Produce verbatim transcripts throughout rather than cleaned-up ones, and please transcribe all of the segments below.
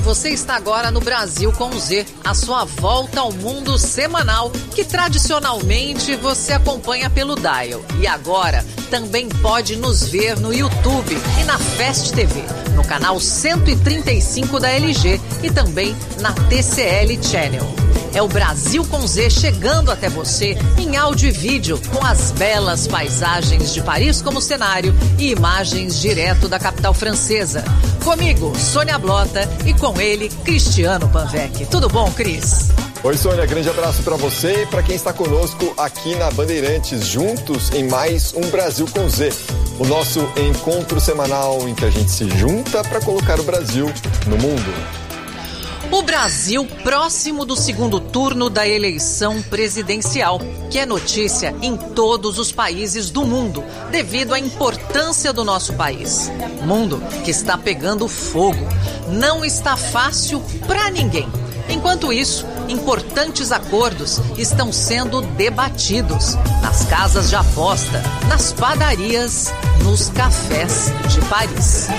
você está agora no Brasil com Z, a sua volta ao mundo semanal, que tradicionalmente você acompanha pelo Dial. E agora também pode nos ver no YouTube e na Fast T V, no canal cento e trinta e cinco da L G e também na T C L Channel. É o Brasil com Z chegando até você em áudio e vídeo, com as belas paisagens de Paris como cenário e imagens direto da capital francesa. Comigo, Sônia Blota, e com ele, Cristiano Panvec. Tudo bom, Cris? Oi, Sônia, grande abraço para você e para quem está conosco aqui na Bandeirantes, juntos em mais um Brasil com Z. O nosso encontro semanal em que a gente se junta para colocar o Brasil no mundo. O Brasil próximo do segundo turno da eleição presidencial, que é notícia em todos os países do mundo, devido à importância do nosso país. Mundo que está pegando fogo. Não está fácil para ninguém. Enquanto isso, importantes acordos estão sendo debatidos nas casas de aposta, nas padarias, nos cafés de Paris.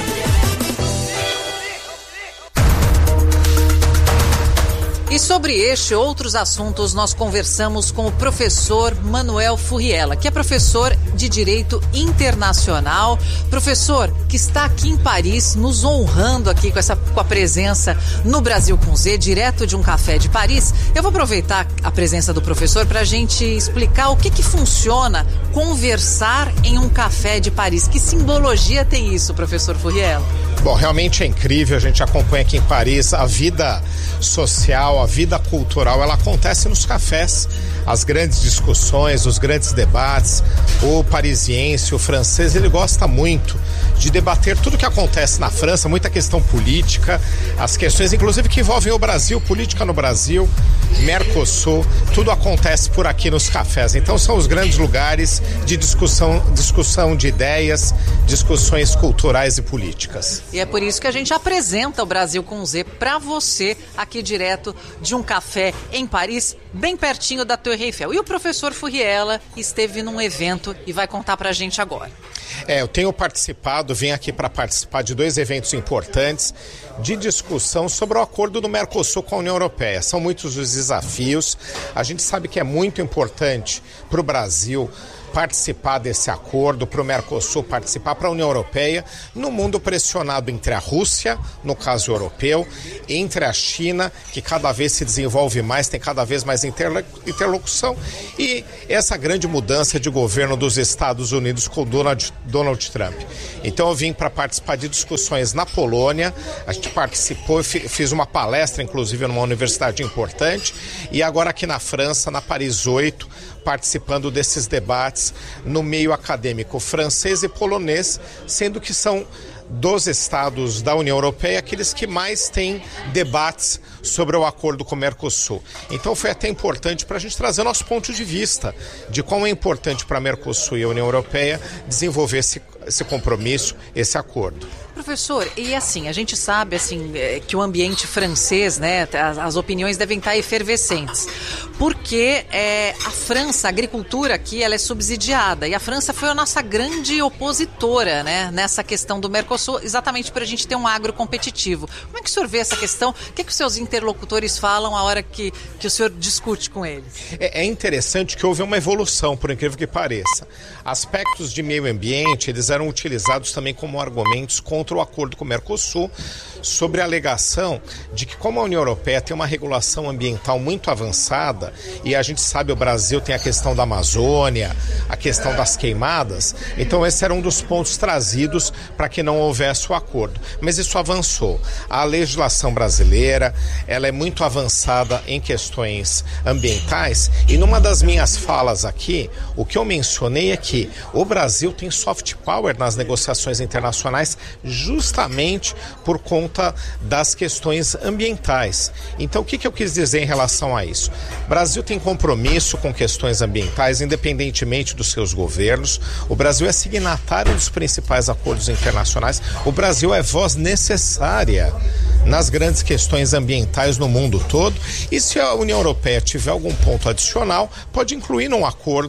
E sobre este e outros assuntos, nós conversamos com o professor Manuel Furriela, que é professor de Direito Internacional, professor que está aqui em Paris, nos honrando aqui com, essa, com a presença no Brasil com Z, direto de um café de Paris. Eu vou aproveitar a presença do professor para a gente explicar o que, que funciona conversar em um café de Paris. Que simbologia tem isso, professor Furriela? Bom, realmente é incrível, a gente acompanha aqui em Paris a vida social, a vida cultural, ela acontece nos cafés, as grandes discussões, os grandes debates. O parisiense, o francês, ele gosta muito de debater tudo o que acontece na França, muita questão política, as questões inclusive que envolvem o Brasil, política no Brasil, Mercosul, tudo acontece por aqui nos cafés. Então são os grandes lugares de discussão, discussão de ideias, discussões culturais e políticas. E é por isso que a gente apresenta o Brasil com Z para você, aqui direto de um café em Paris, bem pertinho da Torre Eiffel. E o professor Furriela esteve num evento e vai contar pra gente agora. É, eu tenho participado, vim aqui para participar de dois eventos importantes de discussão sobre o acordo do Mercosul com a União Europeia. São muitos os desafios. A gente sabe que é muito importante para o Brasil participar desse acordo, para o Mercosul participar, para a União Europeia, no mundo pressionado entre a Rússia, no caso europeu, entre a China, que cada vez se desenvolve mais, tem cada vez mais interlocução, e essa grande mudança de governo dos Estados Unidos com Donald, Donald Trump. Então eu vim para participar de discussões na Polônia, a gente participou, fiz uma palestra, inclusive, numa universidade importante, e agora aqui na França, na Paris oito, participando desses debates no meio acadêmico francês e polonês, sendo que são dos estados da União Europeia aqueles que mais têm debates sobre o acordo com o Mercosul. Então foi até importante para a gente trazer o nosso ponto de vista de como é importante para a Mercosul e a União Europeia desenvolver esse, esse compromisso, esse acordo. Professor, e assim, a gente sabe assim, que o ambiente francês, né, as, as opiniões devem estar efervescentes, porque é, a França, a agricultura aqui, ela é subsidiada, e a França foi a nossa grande opositora, né, nessa questão do Mercosul, exatamente para a gente ter um agro competitivo. Como é que o senhor vê essa questão? O que, é que os seus interlocutores falam a hora que, que o senhor discute com eles? É, é interessante que houve uma evolução, por incrível que pareça. Aspectos de meio ambiente, eles eram utilizados também como argumentos contra o acordo com o Mercosul, sobre a alegação de que, como a União Europeia tem uma regulação ambiental muito avançada, e a gente sabe o Brasil tem a questão da Amazônia, a questão das queimadas, então esse era um dos pontos trazidos para que não houvesse o acordo. Mas isso avançou. A legislação brasileira, ela é muito avançada em questões ambientais, e numa das minhas falas aqui, o que eu mencionei é que o Brasil tem soft power nas negociações internacionais justamente por conta das questões ambientais. Então, o que, que eu quis dizer em relação a isso? O Brasil tem compromisso com questões ambientais, independentemente dos seus governos. O Brasil é signatário dos principais acordos internacionais. O Brasil é voz necessária nas grandes questões ambientais no mundo todo. E se a União Europeia tiver algum ponto adicional, pode incluir num acordo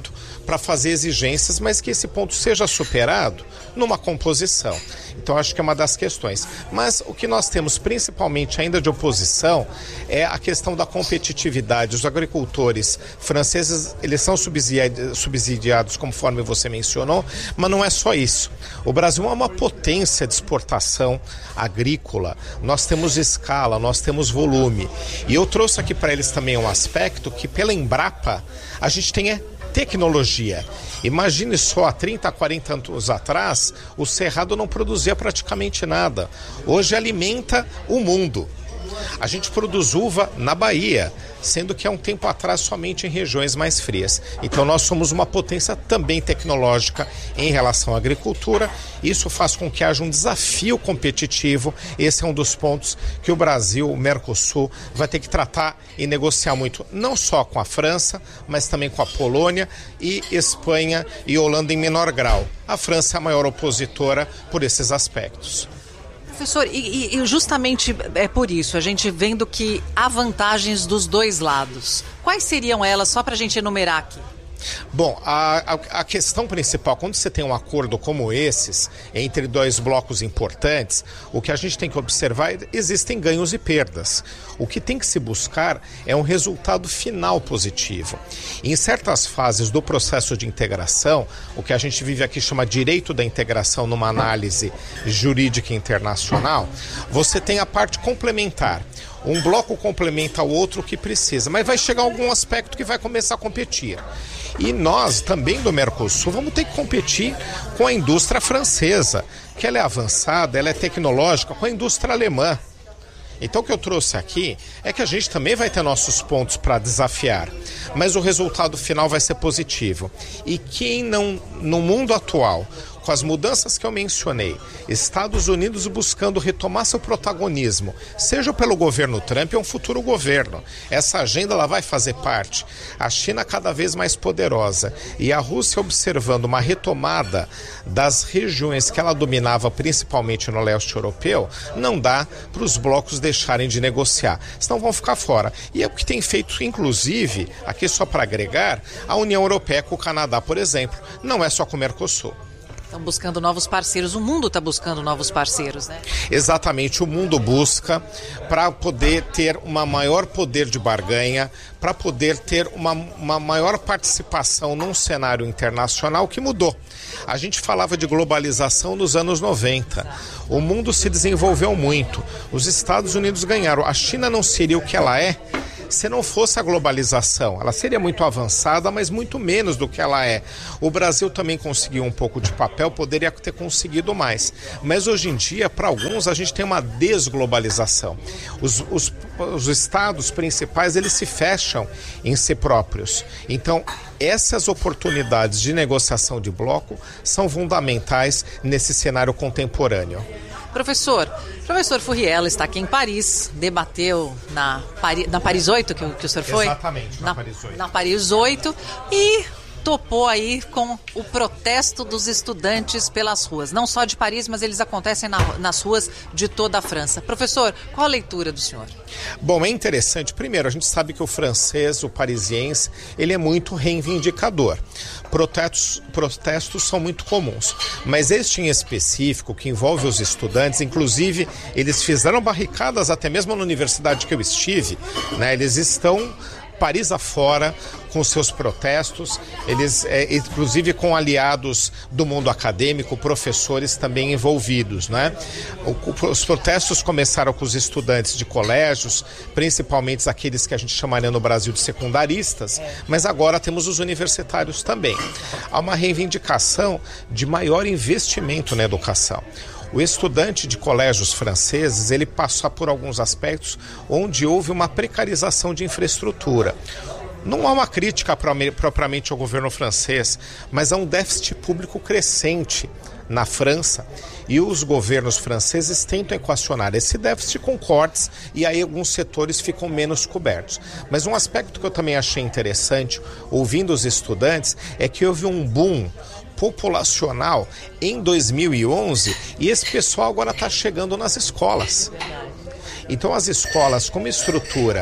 para fazer exigências, mas que esse ponto seja superado numa composição. Então, acho que é uma das questões. Mas o que nós temos principalmente ainda de oposição é a questão da competitividade. Os agricultores franceses, eles são subsidiados, conforme você mencionou, mas não é só isso. O Brasil é uma potência de exportação agrícola. Nós temos escala, nós temos volume. E eu trouxe aqui para eles também um aspecto que, pela Embrapa, a gente tem é tecnologia. Imagine só, há trinta, quarenta anos atrás, o Cerrado não produzia praticamente nada. Hoje alimenta o mundo. A gente produz uva na Bahia, sendo que há um tempo atrás somente em regiões mais frias. Então nós somos uma potência também tecnológica em relação à agricultura. Isso faz com que haja um desafio competitivo. Esse é um dos pontos que o Brasil, o Mercosul, vai ter que tratar e negociar muito, não só com a França, mas também com a Polônia e Espanha e Holanda em menor grau. A França é a maior opositora por esses aspectos. Professor, e, e justamente é por isso, a gente vendo que há vantagens dos dois lados. Quais seriam elas, só para a gente enumerar aqui? Bom, a, a, a questão principal, quando você tem um acordo como esses, entre dois blocos importantes, o que a gente tem que observar, existem ganhos e perdas. O que tem que se buscar é um resultado final positivo. Em certas fases do processo de integração, o que a gente vive aqui chama direito da integração numa análise jurídica internacional, você tem a parte complementar. Um bloco complementa o outro que precisa, mas vai chegar algum aspecto que vai começar a competir. E nós, também do Mercosul, vamos ter que competir com a indústria francesa, que ela é avançada, ela é tecnológica, com a indústria alemã. Então o que eu trouxe aqui é que a gente também vai ter nossos pontos para desafiar, mas o resultado final vai ser positivo. E quem não, no mundo atual, com as mudanças que eu mencionei, Estados Unidos buscando retomar seu protagonismo, seja pelo governo Trump ou um futuro governo, essa agenda ela vai fazer parte. A China cada vez mais poderosa e a Rússia observando uma retomada das regiões que ela dominava, principalmente no leste europeu, não dá para os blocos deixarem de negociar, senão vão ficar fora. E é o que tem feito, inclusive, aqui só para agregar, a União Europeia com o Canadá, por exemplo, não é só com o Mercosul. Estão buscando novos parceiros, o mundo está buscando novos parceiros, né? Exatamente, o mundo busca para poder ter uma maior poder de barganha, para poder ter uma, uma maior participação num cenário internacional que mudou. A gente falava de globalização nos anos noventa. O mundo se desenvolveu muito. Os Estados Unidos ganharam. A China não seria o que ela é se não fosse a globalização. Ela seria muito avançada, mas muito menos do que ela é. O Brasil também conseguiu um pouco de papel, poderia ter conseguido mais. Mas hoje em dia, para alguns, a gente tem uma desglobalização. Os, os, os estados principais, eles se fecham em si próprios. Então, essas oportunidades de negociação de bloco são fundamentais nesse cenário contemporâneo. Professor, professor Furriel está aqui em Paris, debateu na, Pari, na Paris oito, que, que o senhor foi? Exatamente, na, na Paris oito. Na Paris oito, e topou aí com o protesto dos estudantes pelas ruas. Não só de Paris, mas eles acontecem na, nas ruas de toda a França. Professor, qual a leitura do senhor? Bom, é interessante. Primeiro, a gente sabe que o francês, o parisiense, ele é muito reivindicador. Protestos, protestos são muito comuns, mas este em específico, que envolve os estudantes, inclusive eles fizeram barricadas até mesmo na universidade que eu estive, né? Eles estão Paris afora com seus protestos, eles, é, inclusive com aliados do mundo acadêmico, professores também envolvidos, né? O, os protestos começaram com os estudantes de colégios, principalmente aqueles que a gente chamaria no Brasil de secundaristas, mas agora temos os universitários também. Há uma reivindicação de maior investimento na educação. O estudante de colégios franceses, ele passa por alguns aspectos onde houve uma precarização de infraestrutura. Não há uma crítica propriamente ao governo francês, mas há um déficit público crescente na França e os governos franceses tentam equacionar esse déficit com cortes e aí alguns setores ficam menos cobertos. Mas um aspecto que eu também achei interessante, ouvindo os estudantes, é que houve um boom populacional em dois mil e onze e esse pessoal agora está chegando nas escolas. Então as escolas com uma estrutura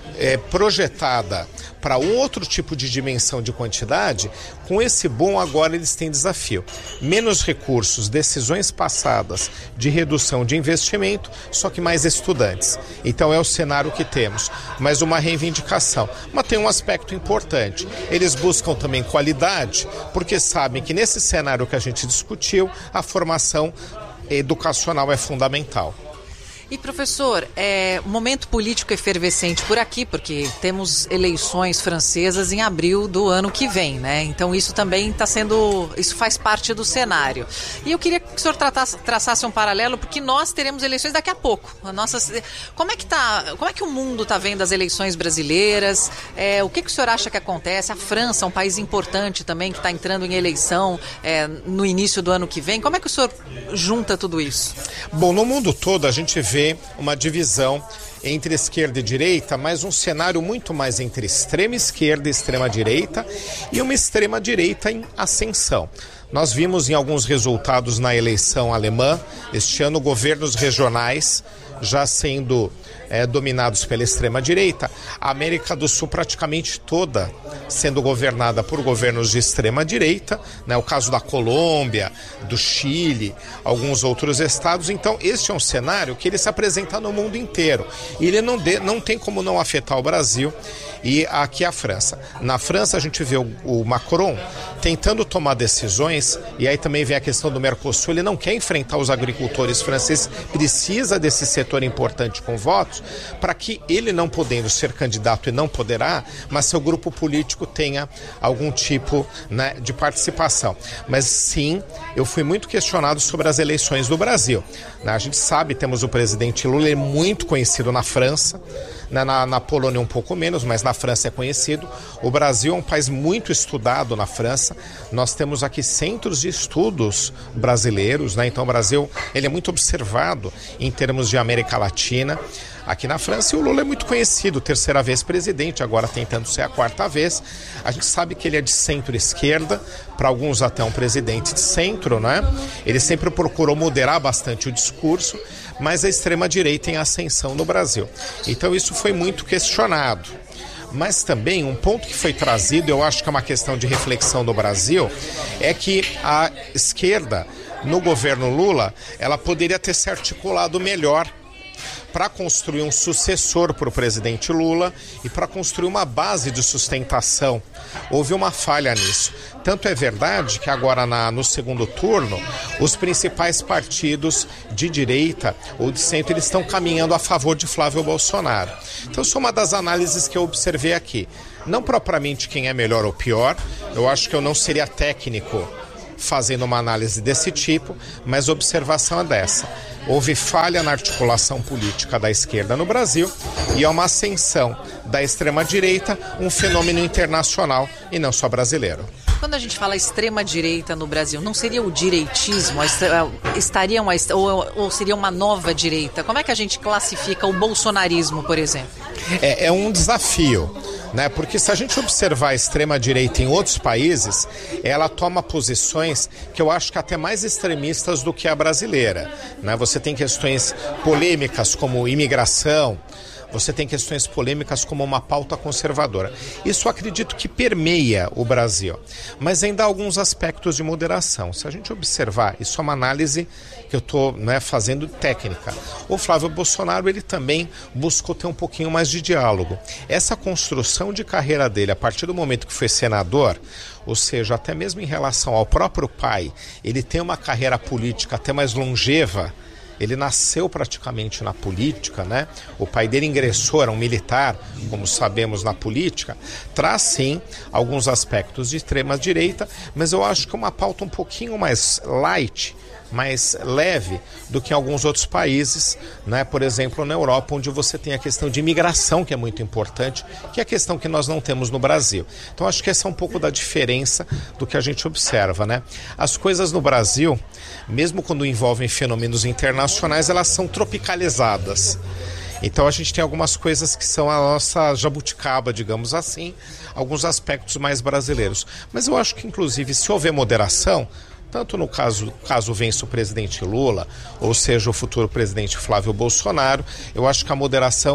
é, projetada para um outro tipo de dimensão de quantidade, com esse boom agora eles têm desafio. Menos recursos, decisões passadas de redução de investimento, só que mais estudantes. Então é o cenário que temos, mas uma reivindicação. Mas tem um aspecto importante, eles buscam também qualidade, porque sabem que nesse cenário que a gente discutiu, a formação educacional é fundamental. E, professor, é um momento político efervescente por aqui, porque temos eleições francesas em abril do ano que vem, né? Então isso também está sendo, isso faz parte do cenário. E eu queria que o senhor tratasse, traçasse um paralelo, porque nós teremos eleições daqui a pouco. A nossa, como é que tá, como é que o mundo está vendo as eleições brasileiras? É, o que, que o senhor acha que acontece? A França, um país importante também, que está entrando em eleição é, no início do ano que vem. Como é que o senhor junta tudo isso? Bom, no mundo todo a gente vê uma divisão entre esquerda e direita, mas um cenário muito mais entre extrema esquerda e extrema direita e uma extrema direita em ascensão. Nós vimos em alguns resultados na eleição alemã, este ano, governos regionais já sendo é, dominados pela extrema-direita, a América do Sul praticamente toda sendo governada por governos de extrema-direita, né, o caso da Colômbia, do Chile, alguns outros estados. Então, este é um cenário que ele se apresenta no mundo inteiro e ele não, de, não tem como não afetar o Brasil e aqui a França. Na França, a gente vê o, o Macron tentando tomar decisões, e aí também vem a questão do Mercosul, ele não quer enfrentar os agricultores franceses, precisa desse setor importante com votos, para que ele, não podendo ser candidato e não poderá, mas seu grupo político tenha algum tipo, né, de participação. Mas sim, eu fui muito questionado sobre as eleições do Brasil. A gente sabe, temos o presidente Lula, ele é muito conhecido na França, Na, na Polônia um pouco menos, mas na França é conhecido. O Brasil é um país muito estudado na França. Nós temos aqui centros de estudos brasileiros, né? Então o Brasil ele é muito observado em termos de América Latina. Aqui na França, e o Lula é muito conhecido, terceira vez presidente, agora tentando ser a quarta vez. A gente sabe que ele é de centro-esquerda, para alguns até um presidente de centro, né? Ele sempre procurou moderar bastante o discurso, mas a extrema-direita em ascensão no Brasil. Então isso foi muito questionado. Mas também um ponto que foi trazido, eu acho que é uma questão de reflexão do Brasil, é que a esquerda, no governo Lula, ela poderia ter se articulado melhor para construir um sucessor para o presidente Lula e para construir uma base de sustentação. Houve uma falha nisso. Tanto é verdade que agora na, no segundo turno, os principais partidos de direita ou de centro eles estão caminhando a favor de Flávio Bolsonaro. Então, isso é uma das análises que eu observei aqui. Não propriamente quem é melhor ou pior, eu acho que eu não seria técnico fazendo uma análise desse tipo, mas a observação é dessa. Houve falha na articulação política da esquerda no Brasil e é uma ascensão da extrema-direita, um fenômeno internacional e não só brasileiro. Quando a gente fala extrema-direita no Brasil, não seria o direitismo? Estaria uma, ou, ou seria uma nova direita? Como é que a gente classifica o bolsonarismo, por exemplo? É, é um desafio, né? Porque se a gente observar a extrema-direita em outros países, ela toma posições que eu acho que até mais extremistas do que a brasileira, né? Você tem questões polêmicas como imigração, você tem questões polêmicas como uma pauta conservadora. Isso acredito que permeia o Brasil, mas ainda há alguns aspectos de moderação. Se a gente observar, isso é uma análise que eu estou, né, fazendo técnica. O Flávio Bolsonaro ele também buscou ter um pouquinho mais de diálogo. Essa construção de carreira dele, a partir do momento que foi senador, ou seja, até mesmo em relação ao próprio pai, ele tem uma carreira política até mais longeva. Ele nasceu praticamente na política, né? O pai dele ingressou, era um militar, como sabemos, na política. Traz, sim, alguns aspectos de extrema-direita, mas eu acho que é uma pauta um pouquinho mais light, mais leve do que em alguns outros países, né? Por exemplo, na Europa, onde você tem a questão de imigração, que é muito importante, que é a questão que nós não temos no Brasil. Então, acho que essa é um pouco da diferença do que a gente observa, né? As coisas no Brasil, mesmo quando envolvem fenômenos internacionais, elas são tropicalizadas. Então a gente tem algumas coisas que são a nossa jabuticaba, digamos assim, alguns aspectos mais brasileiros. Mas eu acho que, inclusive, se houver moderação, tanto no caso, caso vença o presidente Lula, ou seja, o futuro presidente Flávio Bolsonaro, eu acho que a moderação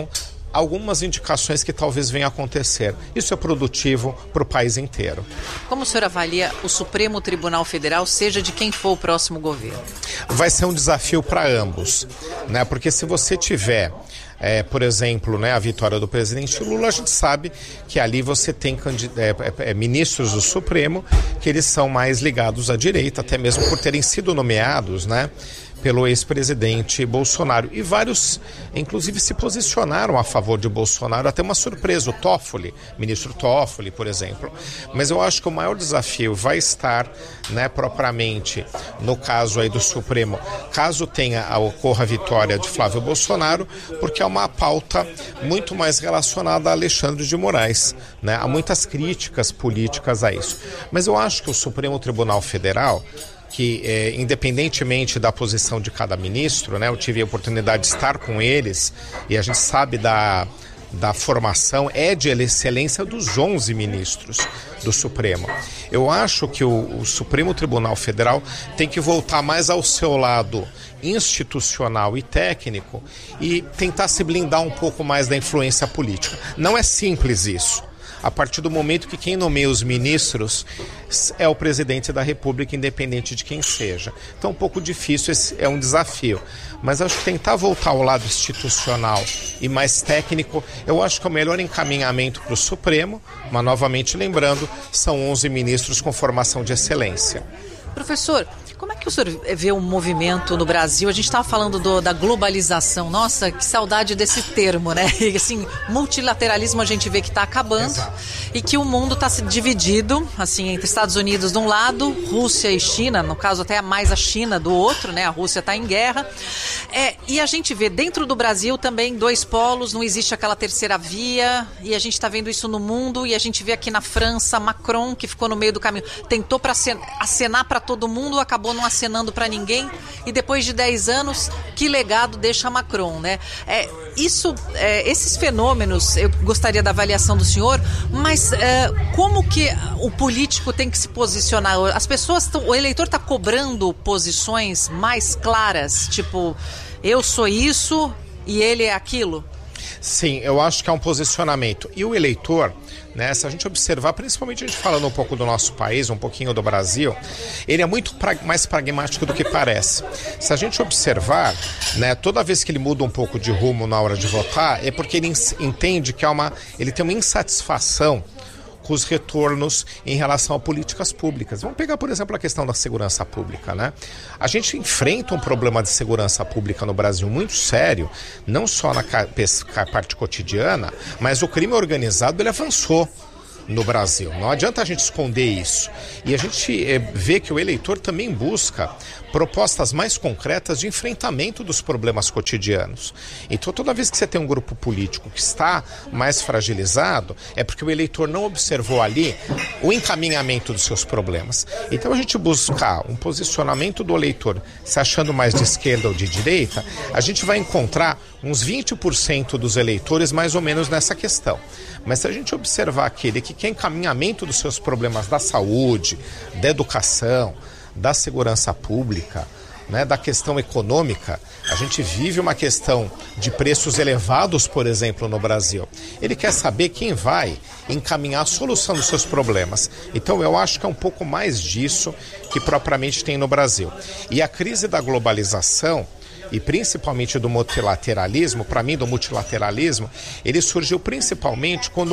algumas indicações que talvez venham a acontecer. Isso é produtivo para o país inteiro. Como o senhor avalia o Supremo Tribunal Federal, seja de quem for o próximo governo? Vai ser um desafio para ambos, né? Porque se você tiver, é, por exemplo, né, a vitória do presidente Lula, a gente sabe que ali você tem é, é, ministros do Supremo que eles são mais ligados à direita, até mesmo por terem sido nomeados, né, pelo ex-presidente Bolsonaro. E vários, inclusive, se posicionaram a favor de Bolsonaro, até uma surpresa, o Toffoli, ministro Toffoli, por exemplo. Mas eu acho que o maior desafio vai estar, né, propriamente, no caso aí do Supremo, caso tenha, ocorra a vitória de Flávio Bolsonaro, porque é uma pauta muito mais relacionada a Alexandre de Moraes, né? Há muitas críticas políticas a isso. Mas eu acho que o Supremo Tribunal Federal, que é, independentemente da posição de cada ministro, né, eu tive a oportunidade de estar com eles e a gente sabe da, da formação, é de excelência dos onze ministros do Supremo. Eu acho que o, o Supremo Tribunal Federal tem que voltar mais ao seu lado institucional e técnico e tentar se blindar um pouco mais da influência política. Não é simples isso, a partir do momento que quem nomeia os ministros é o presidente da República, independente de quem seja. Então é um pouco difícil, esse é um desafio. Mas acho que tentar voltar ao lado institucional e mais técnico, eu acho que é o melhor encaminhamento para o Supremo, mas novamente lembrando, são onze ministros com formação de excelência. Professor, como é que o senhor vê o movimento no Brasil? A gente estava falando do, da globalização. Nossa, que saudade desse termo, né? E, assim, multilateralismo a gente vê que está acabando. Exato. E que o mundo está se dividido, assim, entre Estados Unidos de um lado, Rússia e China, no caso até mais a China do outro, né? A Rússia está em guerra. É, e a gente vê dentro do Brasil também dois polos, não existe aquela terceira via, e a gente está vendo isso no mundo, e a gente vê aqui na França, Macron, que ficou no meio do caminho, tentou para acenar para todo mundo, acabou não acenando para ninguém, e depois de dez anos, que legado deixa Macron, né? É, isso, é, esses fenômenos, eu gostaria da avaliação do senhor, mas é, como que o político tem que se posicionar? As pessoas, tão, o eleitor está cobrando posições mais claras, tipo, eu sou isso e ele é aquilo? Sim, eu acho que é um posicionamento. E o eleitor, né, se a gente observar, principalmente a gente falando um pouco do nosso país, um pouquinho do Brasil, ele é muito pra, mais pragmático do que parece. Se a gente observar, né, toda vez que ele muda um pouco de rumo na hora de votar, é porque ele entende que é uma, ele tem uma insatisfação com os retornos em relação a políticas públicas. Vamos pegar, por exemplo, a questão da segurança pública, né? A gente enfrenta um problema de segurança pública no Brasil muito sério, não só na parte cotidiana, mas o crime organizado ele avançou no Brasil. Não adianta a gente esconder isso. E a gente é, vê que o eleitor também busca propostas mais concretas de enfrentamento dos problemas cotidianos. Então, toda vez que você tem um grupo político que está mais fragilizado, é porque o eleitor não observou ali o encaminhamento dos seus problemas. Então, a gente buscar um posicionamento do eleitor se achando mais de esquerda ou de direita, a gente vai encontrar uns vinte por cento dos eleitores mais ou menos nessa questão. Mas se a gente observar aquele que quer encaminhamento dos seus problemas da saúde, da educação, da segurança pública, né, da questão econômica, a gente vive uma questão de preços elevados, por exemplo, no Brasil. Ele quer saber quem vai encaminhar a solução dos seus problemas. Então eu acho que é um pouco mais disso que propriamente tem no Brasil. E a crise da globalização, e principalmente do multilateralismo, para mim do multilateralismo, ele surgiu principalmente quando o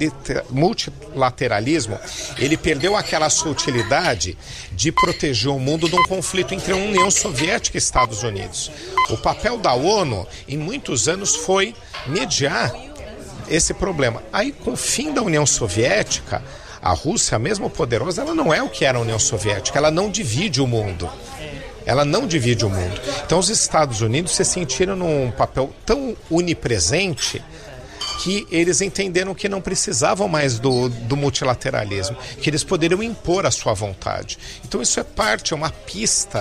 multilateralismo ele perdeu aquela sutilidade de proteger o mundo de um conflito entre a União Soviética e Estados Unidos. O papel da ONU, em muitos anos, foi mediar esse problema. Aí, com o fim da União Soviética, a Rússia, mesmo poderosa, ela não é o que era a União Soviética, ela não divide o mundo. Ela não divide o mundo. Então os Estados Unidos se sentiram num papel tão onipresente que eles entenderam que não precisavam mais do, do multilateralismo, que eles poderiam impor a sua vontade. Então isso é parte, é uma pista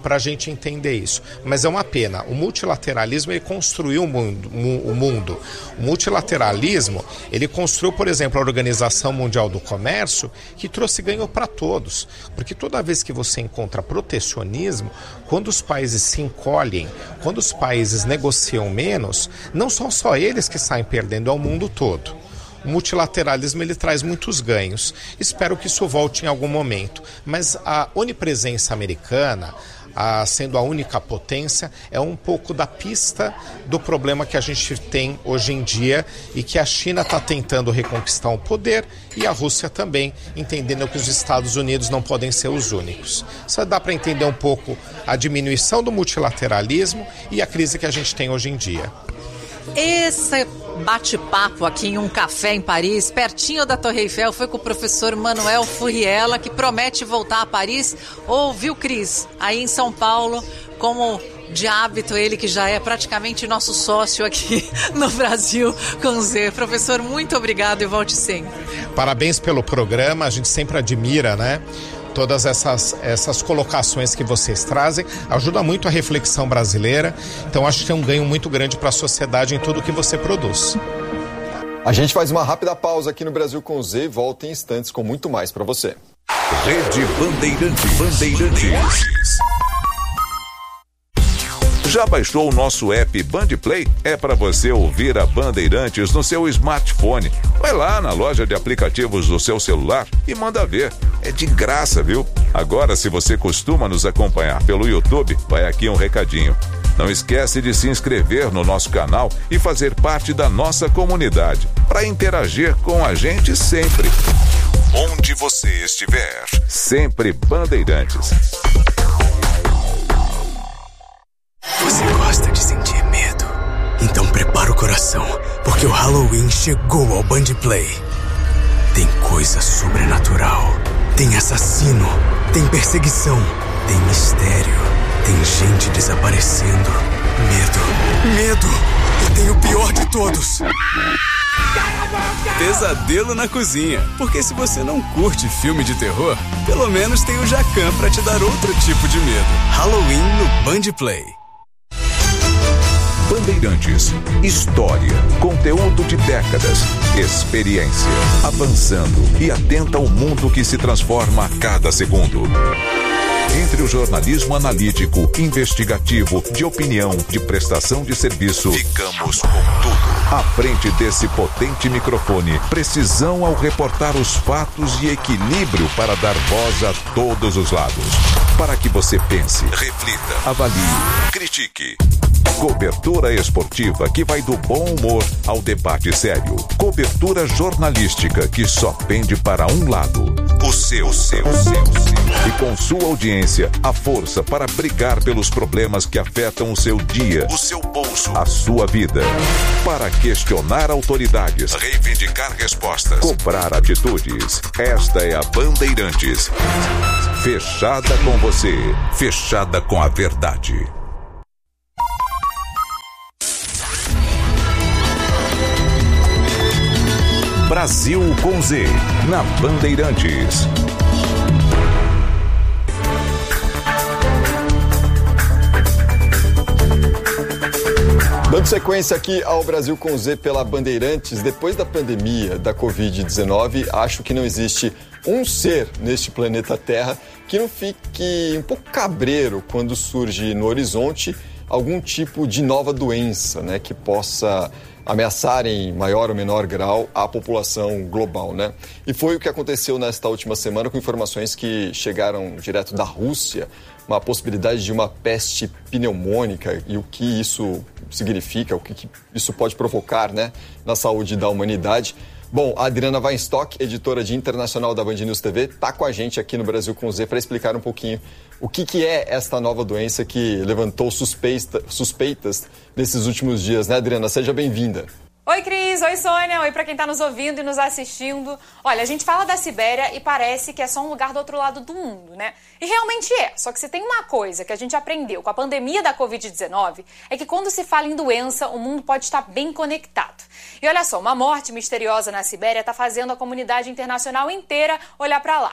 para a gente entender isso. Mas é uma pena. O multilateralismo, ele construiu o mundo, o mundo. O multilateralismo, ele construiu, por exemplo, a Organização Mundial do Comércio, que trouxe ganho para todos. Porque toda vez que você encontra protecionismo, quando os países se encolhem, quando os países negociam menos, não são só eles que saem perdendo, é o mundo todo. O multilateralismo, ele traz muitos ganhos. Espero que isso volte em algum momento. Mas a onipresença americana, a, sendo a única potência, é um pouco da pista do problema que a gente tem hoje em dia e que a China está tentando reconquistar o poder e a Rússia também, entendendo que os Estados Unidos não podem ser os únicos. Só dá para entender um pouco a diminuição do multilateralismo e a crise que a gente tem hoje em dia. Esse bate-papo aqui em um café em Paris, pertinho da Torre Eiffel, foi com o professor Manuel Furriela, que promete voltar a Paris. Ouviu, Cris? Aí em São Paulo, como de hábito, ele que já é praticamente nosso sócio aqui no Brasil com Z. Professor, muito obrigado e volte sempre. Parabéns pelo programa, a gente sempre admira, né? Todas essas, essas colocações que vocês trazem, ajuda muito a reflexão brasileira. Então acho que tem um ganho muito grande para a sociedade em tudo que você produz. A gente faz uma rápida pausa aqui no Brasil com Z e volta em instantes com muito mais para você. Rede Bandeirantes. Bandeirantes. Já baixou o nosso app Bandplay? É para você ouvir a Bandeirantes no seu smartphone. Vai lá na loja de aplicativos do seu celular e manda ver. É de graça, viu? Agora, se você costuma nos acompanhar pelo YouTube, vai aqui um recadinho. Não esquece de se inscrever no nosso canal e fazer parte da nossa comunidade, para interagir com a gente sempre. Onde você estiver, sempre Bandeirantes. Você gosta de sentir medo? Então prepara o coração, porque o Halloween chegou ao Bandplay. Tem coisa sobrenatural, tem assassino, tem perseguição, tem mistério, tem gente desaparecendo, medo, medo, e tem o pior de todos. Pesadelo na cozinha, porque se você não curte filme de terror, pelo menos tem o Jacan pra te dar outro tipo de medo. Halloween no Bandplay. Bandeirantes, história, conteúdo de décadas, experiência, avançando e atenta ao mundo que se transforma a cada segundo. Entre o jornalismo analítico, investigativo, de opinião, de prestação de serviço, ficamos com tudo. À frente desse potente microfone, precisão ao reportar os fatos e equilíbrio para dar voz a todos os lados. Para que você pense, reflita, avalie, critique. Cobertura esportiva que vai do bom humor ao debate sério. Cobertura jornalística que só pende para um lado. O seu, o seu, o seu, o seu. E com sua audiência, a força para brigar pelos problemas que afetam o seu dia, o seu bolso, a sua vida. Para questionar autoridades, reivindicar respostas, cobrar atitudes. Esta é a Bandeirantes. Fechada com você, fechada com a verdade. Brasil com Z, na Bandeirantes. Dando sequência aqui ao Brasil com Z pela Bandeirantes, depois da pandemia da covid dezenove, acho que não existe um ser neste planeta Terra que não fique um pouco cabreiro quando surge no horizonte algum tipo de nova doença, né, que possa ameaçar em maior ou menor grau a população global, né? E foi o que aconteceu nesta última semana com informações que chegaram direto da Rússia, uma possibilidade de uma peste pneumônica e o que isso significa, o que isso pode provocar, né, na saúde da humanidade. Bom, a Adriana Weinstock, editora de Internacional da Band News T V, está com a gente aqui no Brasil com Z para explicar um pouquinho o que, que é esta nova doença que levantou suspeita, suspeitas nesses últimos dias, né, Adriana? Seja bem-vinda. Oi, Cris. Oi, Sônia. Oi para quem está nos ouvindo e nos assistindo. Olha, a gente fala da Sibéria e parece que é só um lugar do outro lado do mundo, né? E realmente é. Só que se tem uma coisa que a gente aprendeu com a pandemia da covid dezenove é que quando se fala em doença, o mundo pode estar bem conectado. E olha só, uma morte misteriosa na Sibéria está fazendo a comunidade internacional inteira olhar para lá.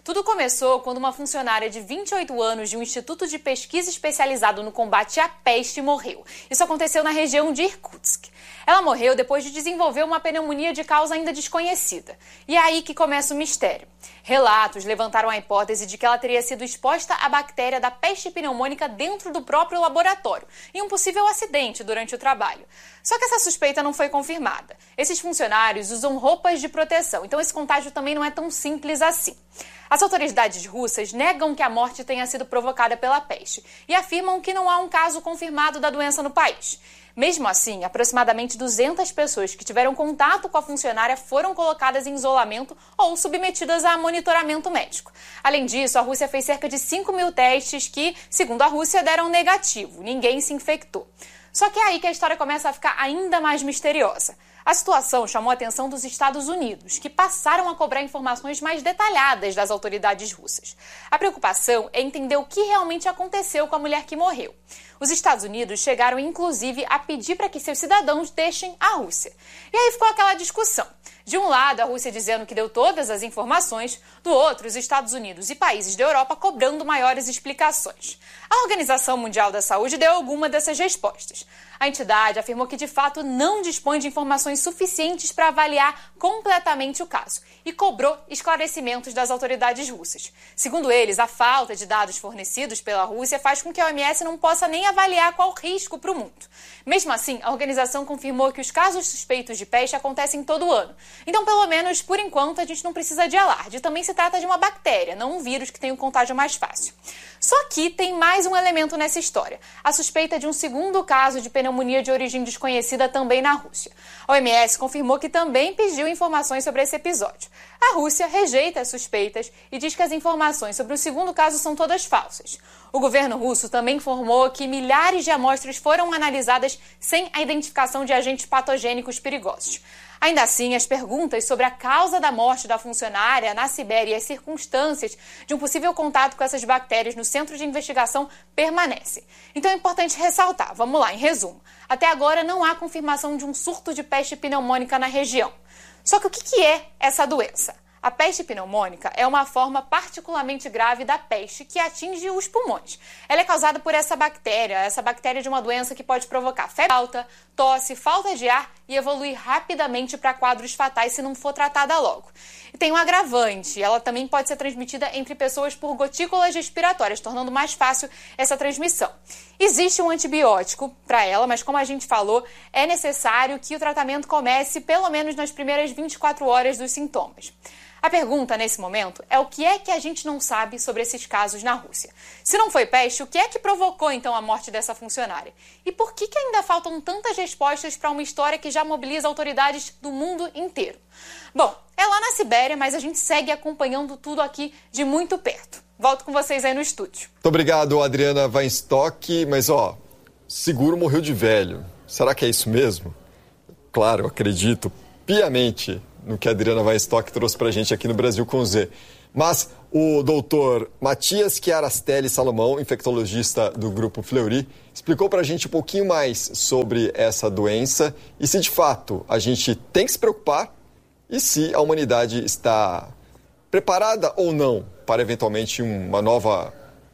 Tudo começou quando uma funcionária de vinte e oito anos de um instituto de pesquisa especializado no combate à peste morreu. Isso aconteceu na região de Irkutsk. Ela morreu depois de desenvolver uma pneumonia de causa ainda desconhecida. E é aí que começa o mistério. Relatos levantaram a hipótese de que ela teria sido exposta à bactéria da peste pneumônica dentro do próprio laboratório, em um possível acidente durante o trabalho. Só que essa suspeita não foi confirmada. Esses funcionários usam roupas de proteção, então esse contágio também não é tão simples assim. As autoridades russas negam que a morte tenha sido provocada pela peste e afirmam que não há um caso confirmado da doença no país. Mesmo assim, aproximadamente duzentas pessoas que tiveram contato com a funcionária foram colocadas em isolamento ou submetidas a monitoramento médico. Além disso, a Rússia fez cerca de cinco mil testes que, segundo a Rússia, deram negativo. Ninguém se infectou. Só que é aí que a história começa a ficar ainda mais misteriosa. A situação chamou a atenção dos Estados Unidos, que passaram a cobrar informações mais detalhadas das autoridades russas. A preocupação é entender o que realmente aconteceu com a mulher que morreu. Os Estados Unidos chegaram, inclusive, a pedir para que seus cidadãos deixem a Rússia. E aí ficou aquela discussão. De um lado, a Rússia dizendo que deu todas as informações, do outro, os Estados Unidos e países da Europa cobrando maiores explicações. A Organização Mundial da Saúde deu alguma dessas respostas. A entidade afirmou que, de fato, não dispõe de informações suficientes para avaliar completamente o caso e cobrou esclarecimentos das autoridades russas. Segundo eles, a falta de dados fornecidos pela Rússia faz com que a O M S não possa nem avaliar qual o risco para o mundo. Mesmo assim, a organização confirmou que os casos suspeitos de peste acontecem todo ano. Então, pelo menos, por enquanto, a gente não precisa de alarde. Também se trata de uma bactéria, não um vírus que tem o contágio mais fácil. Só que tem mais um elemento nessa história. A suspeita de um segundo caso de pneumonia de origem desconhecida também na Rússia. A O M S confirmou que também pediu informações sobre esse episódio. A Rússia rejeita as suspeitas e diz que as informações sobre o segundo caso são todas falsas. O governo russo também informou que milhares de amostras foram analisadas sem a identificação de agentes patogênicos perigosos. Ainda assim, as perguntas sobre a causa da morte da funcionária na Sibéria e as circunstâncias de um possível contato com essas bactérias no centro de investigação permanecem. Então é importante ressaltar, vamos lá, em resumo. Até agora não há confirmação de um surto de peste pneumônica na região. Só que o que é essa doença? A peste pneumônica é uma forma particularmente grave da peste que atinge os pulmões. Ela é causada por essa bactéria, essa bactéria de uma doença que pode provocar febre alta, tosse, falta de ar e evoluir rapidamente para quadros fatais se não for tratada logo. E tem um agravante, ela também pode ser transmitida entre pessoas por gotículas respiratórias, tornando mais fácil essa transmissão. Existe um antibiótico para ela, mas como a gente falou, é necessário que o tratamento comece pelo menos nas primeiras vinte e quatro horas dos sintomas. A pergunta, nesse momento, é o que é que a gente não sabe sobre esses casos na Rússia. Se não foi peste, o que é que provocou, então, a morte dessa funcionária? E por que que ainda faltam tantas respostas para uma história que já mobiliza autoridades do mundo inteiro? Bom, é lá na Sibéria, mas a gente segue acompanhando tudo aqui de muito perto. Volto com vocês aí no estúdio. Muito obrigado, Adriana Weinstock. Mas, ó, seguro morreu de velho. Será que é isso mesmo? Claro, eu acredito piamente no que a Adriana Weinstock trouxe para a gente aqui no Brasil com Z. Mas o doutor Matias Chiarastelli Salomão, infectologista do Grupo Fleury, explicou para a gente um pouquinho mais sobre essa doença e se de fato a gente tem que se preocupar e se a humanidade está preparada ou não para eventualmente uma nova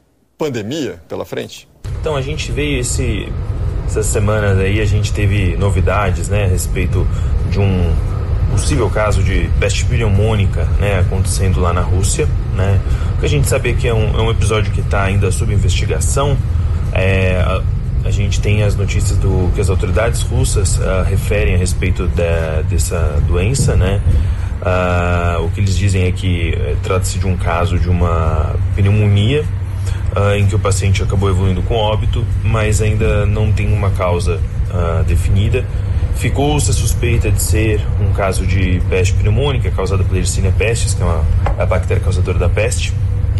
pandemia pela frente. Então a gente veio esse, essas semanas aí, a gente teve novidades, né, a respeito de um possível caso de peste pneumônica, né, acontecendo lá na Rússia, né? O que a gente sabe é que é um, é um episódio que está ainda sob investigação. É, a, a gente tem as notícias do que as autoridades russas uh, referem a respeito de, dessa doença, né? Uh, o que eles dizem é que uh, trata-se de um caso de uma pneumonia uh, em que o paciente acabou evoluindo com óbito, mas ainda não tem uma causa uh, definida. Ficou-se a suspeita de ser um caso de peste pneumônica causada pela Yersinia pestis, que é uma, a bactéria causadora da peste,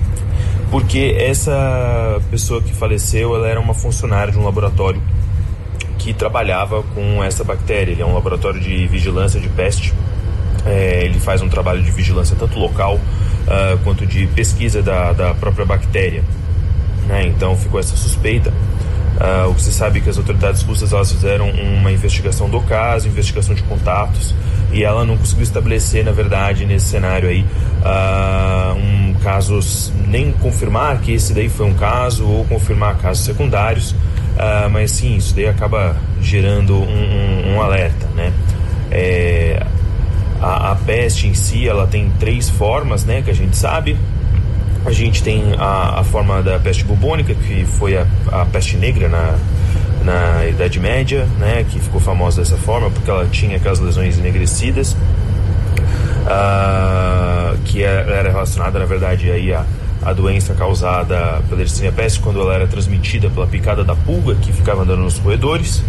porque essa pessoa que faleceu, ela era uma funcionária de um laboratório que trabalhava com essa bactéria. Ele é um laboratório de vigilância de peste, é, ele faz um trabalho de vigilância tanto local uh, quanto de pesquisa da, da própria bactéria, né? Então ficou essa suspeita. Uh, o que se sabe é que as autoridades russas elas fizeram uma investigação do caso, investigação de contatos, e ela não conseguiu estabelecer, na verdade, nesse cenário aí, uh, um casos, nem confirmar que esse daí foi um caso ou confirmar casos secundários, uh, mas sim, isso daí acaba gerando um, um, um alerta, né? É, a, a peste em si, ela tem três formas, né, que a gente sabe. A gente tem a, a forma da peste bubônica, que foi a, a peste negra na, na Idade Média, né, que ficou famosa dessa forma porque ela tinha aquelas lesões enegrecidas, uh, que era relacionada, na verdade, aí a, a doença causada pela Yersinia pestis, quando ela era transmitida pela picada da pulga que ficava andando nos roedores.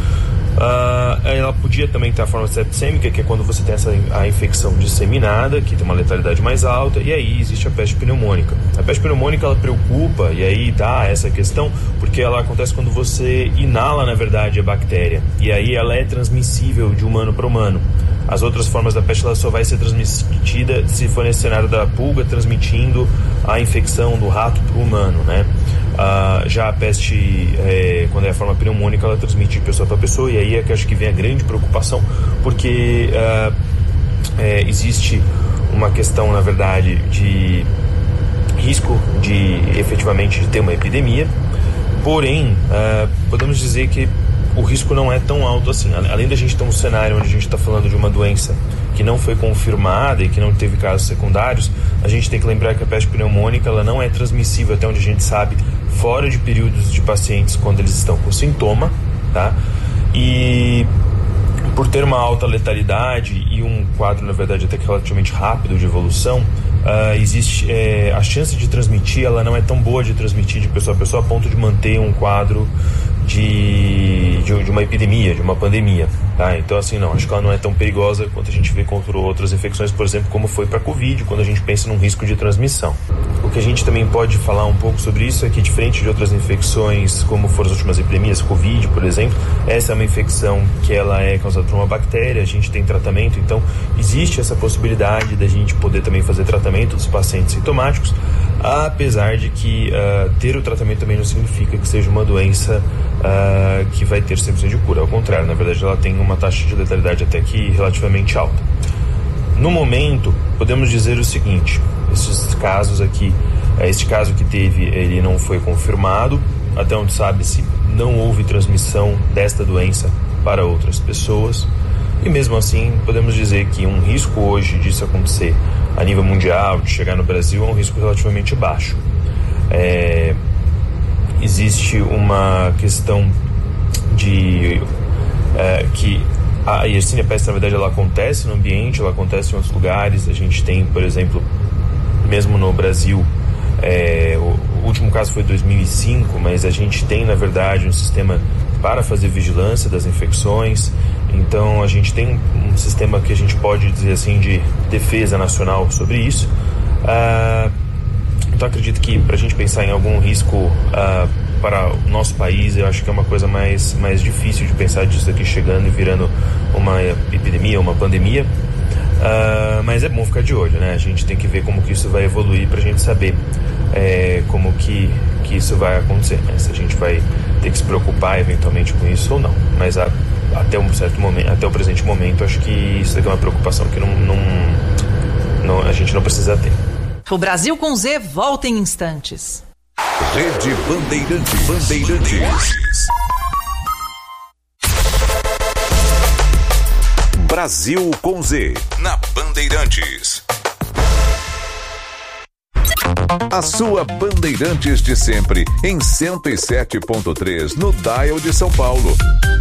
Uh, ela podia também ter a forma septicêmica, que é quando você tem essa, a infecção disseminada, que tem uma letalidade mais alta, e aí existe a peste pneumônica. A peste pneumônica, ela preocupa, e aí dá essa questão, porque ela acontece quando você inala, na verdade, a bactéria, e aí ela é transmissível de humano para humano. As outras formas da peste, ela só vai ser transmitida se for nesse cenário da pulga transmitindo a infecção do rato para o humano, né? Uh, já a peste, é, quando é a forma pneumônica, ela transmite de pessoa para pessoa, e aí é que acho que vem a grande preocupação, porque uh, é, existe uma questão, na verdade, de risco de efetivamente de ter uma epidemia, porém, uh, podemos dizer que o risco não é tão alto assim. Além da gente ter um cenário onde a gente está falando de uma doença que não foi confirmada e que não teve casos secundários, a gente tem que lembrar que a peste pneumônica ela não é transmissível, até onde a gente sabe, fora de períodos de pacientes quando eles estão com sintoma, tá? E por ter uma alta letalidade e um quadro, na verdade, até que relativamente rápido de evolução, uh, existe é, a chance de transmitir, ela não é tão boa de transmitir de pessoa a pessoa a ponto de manter um quadro de, de, de uma epidemia, de uma pandemia, tá? Então, assim, não, acho que ela não é tão perigosa quanto a gente vê contra outras infecções, por exemplo, como foi para a Covid, quando a gente pensa num risco de transmissão. O que a gente também pode falar um pouco sobre isso é que, diferente de outras infecções, como foram as últimas epidemias, Covid, por exemplo, essa é uma infecção que ela é causada por uma bactéria, a gente tem tratamento, então existe essa possibilidade da gente poder também fazer tratamento dos pacientes sintomáticos, apesar de que uh, ter o tratamento também não significa que seja uma doença uh, que vai ter cem por cento de cura. Ao contrário, na verdade ela tem uma taxa de letalidade até que relativamente alta. No momento, podemos dizer o seguinte: esses casos aqui, este caso que teve, ele não foi confirmado, até onde sabe-se não houve transmissão desta doença para outras pessoas, e mesmo assim podemos dizer que um risco hoje disso acontecer a nível mundial, de chegar no Brasil, é um risco relativamente baixo. É, existe uma questão de é, que a Yersinia pestis, na verdade, ela acontece no ambiente, ela acontece em outros lugares. A gente tem, por exemplo, mesmo no Brasil, é, o, o último caso foi em dois mil e cinco, mas a gente tem, na verdade, um sistema para fazer vigilância das infecções. Então a gente tem um sistema que a gente pode dizer assim de defesa nacional sobre isso. Uh, então acredito que para a gente pensar em algum risco uh, para o nosso país, eu acho que é uma coisa mais, mais difícil de pensar disso aqui chegando e virando uma epidemia, uma pandemia. Uh, mas é bom ficar de olho, né? A gente tem que ver como que isso vai evoluir para a gente saber é, como que, que isso vai acontecer, né? Se a gente vai ter que se preocupar eventualmente com isso ou não. Mas a até um certo momento, até o presente momento, acho que isso aqui é uma preocupação que não, não, não, a gente não precisa ter. O Brasil com Z volta em instantes. Rede Bandeirantes. Bandeirantes. Brasil com Z, na Bandeirantes. A sua Bandeirantes de sempre, em cento e sete ponto três, no Dial de São Paulo.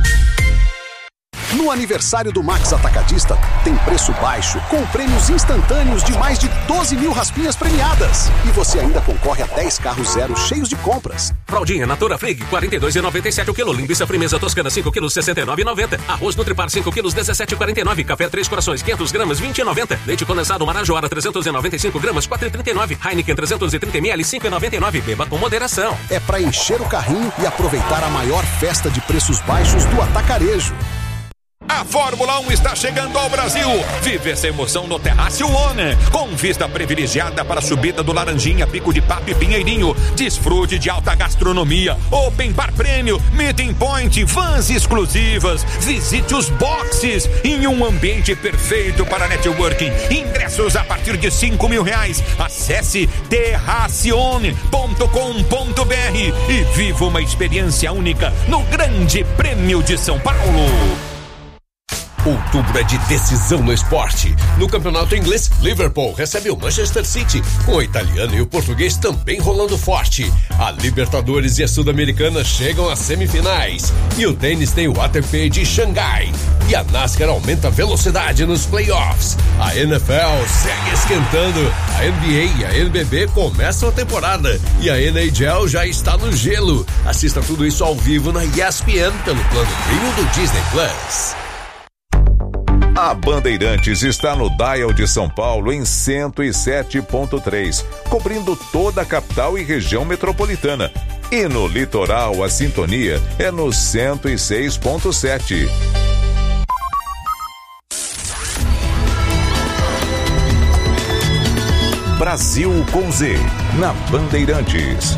No aniversário do Max Atacadista, tem preço baixo, com prêmios instantâneos de mais de doze mil raspinhas premiadas. E você ainda concorre a dez carros zero cheios de compras. Fraldinha Natura Frig, quarenta e dois reais e noventa e sete o quilo. Linguiça Frimeza Toscana, cinco quilos, sessenta e nove reais e noventa centavos. Arroz Nutripar, cinco quilos, dezessete reais e quarenta e nove centavos. Café Três Corações, quinhentos gramas, vinte reais e noventa centavos. Leite condensado Marajoara, trezentos e noventa e cinco gramas, quatro reais e trinta e nove centavos. Heineken, trezentos e trinta mililitros, cinco reais e noventa e nove centavos. Beba com moderação. É para encher o carrinho e aproveitar a maior festa de preços baixos do atacarejo. A A Fórmula um está chegando ao Brasil. Vive essa emoção no Terrácio One, com vista privilegiada para a subida do Laranjinha, Pico de Papo e Pinheirinho. Desfrute de alta gastronomia, open bar prêmio, meeting point, vans exclusivas. Visite os boxes em um ambiente perfeito para networking. Ingressos a partir de cinco mil reais. Acesse terracione ponto com ponto br e viva uma experiência única no Grande Prêmio de São Paulo. Outubro é de decisão no esporte. No campeonato inglês, Liverpool recebe o Manchester City, com o italiano e o português também rolando forte. A Libertadores e a Sul-Americana chegam às semifinais. E o tênis tem o A T P de Xangai. E a NASCAR aumenta a velocidade nos playoffs. A N F L segue esquentando. A N B A e a N B B começam a temporada. E a N H L já está no gelo. Assista tudo isso ao vivo na E S P N pelo plano Premium do Disney Plus. A Bandeirantes está no Dial de São Paulo em cento e sete ponto três, cobrindo toda a capital e região metropolitana. E no litoral, a sintonia é no cento e seis ponto sete. Brasil com Z, na Bandeirantes.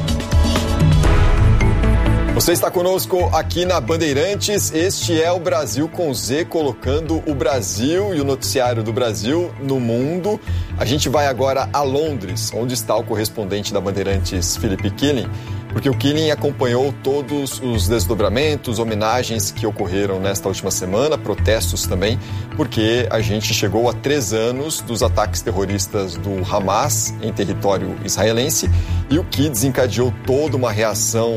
Você está conosco aqui na Bandeirantes. Este é o Brasil com Z, colocando o Brasil e o noticiário do Brasil no mundo. A gente vai agora a Londres, onde está o correspondente da Bandeirantes, Felipe Killing, porque o Killing acompanhou todos os desdobramentos, homenagens que ocorreram nesta última semana, protestos também, porque a gente chegou a três anos dos ataques terroristas do Hamas em território israelense, e o que desencadeou toda uma reação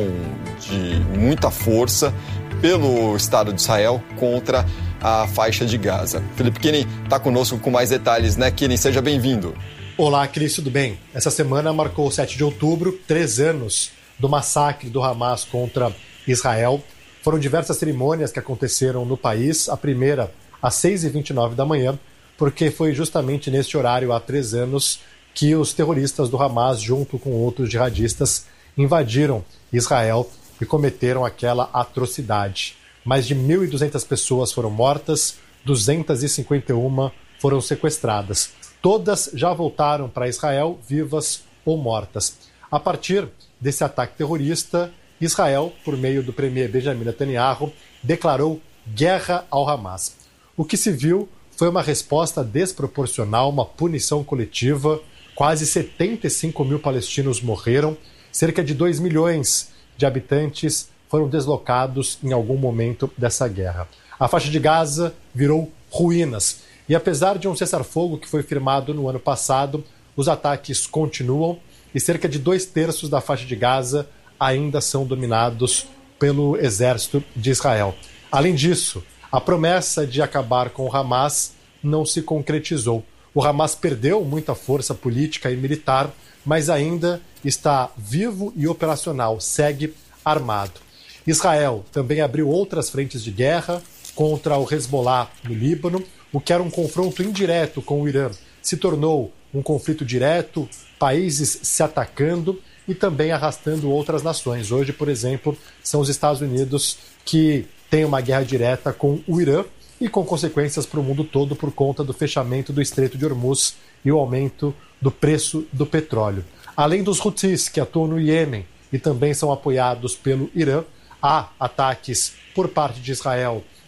de muita força pelo Estado de Israel contra a faixa de Gaza. Felipe Killing está conosco com mais detalhes, né, Killing? Seja bem-vindo. Olá, Cris, tudo bem? Essa semana marcou o sete de outubro, três anos do massacre do Hamas contra Israel. Foram diversas cerimônias que aconteceram no país. A primeira, às seis e vinte e nove da manhã, porque foi justamente neste horário, há três anos, que os terroristas do Hamas, junto com outros jihadistas, invadiram Israel e cometeram aquela atrocidade. Mais de mil e duzentas pessoas foram mortas, duzentas e cinquenta e uma foram sequestradas. Todas já voltaram para Israel, vivas ou mortas. A partir desse ataque terrorista, Israel, por meio do premier Benjamin Netanyahu, declarou guerra ao Hamas. O que se viu foi uma resposta desproporcional, uma punição coletiva. Quase setenta e cinco mil palestinos morreram, cerca de dois milhões de habitantes foram deslocados em algum momento dessa guerra. A faixa de Gaza virou ruínas. E apesar de um cessar-fogo que foi firmado no ano passado, os ataques continuam e cerca de dois terços da faixa de Gaza ainda são dominados pelo exército de Israel. Além disso, a promessa de acabar com o Hamas não se concretizou. O Hamas perdeu muita força política e militar, mas ainda está vivo e operacional, segue armado. Israel também abriu outras frentes de guerra contra o Hezbollah no Líbano, o que era um confronto indireto com o Irã. Se tornou um conflito direto, países se atacando e também arrastando outras nações. Hoje, por exemplo, são os Estados Unidos que têm uma guerra direta com o Irã e com consequências para o mundo todo por conta do fechamento do Estreito de Hormuz e o aumento do preço do petróleo. Além dos Houthis, que atuam no Iêmen e também são apoiados pelo Irã, há ataques por parte de Israel